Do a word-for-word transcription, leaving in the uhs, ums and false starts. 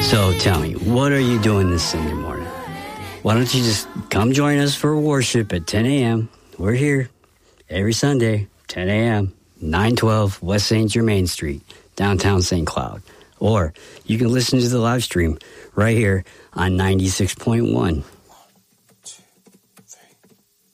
So tell me, what are you doing this Sunday morning? Why don't you just come join us for worship at ten a.m. We're here every Sunday, ten a.m., nine twelve West Saint Germain Street, downtown Saint Cloud. Or you can listen to the live stream right here on ninety-six point one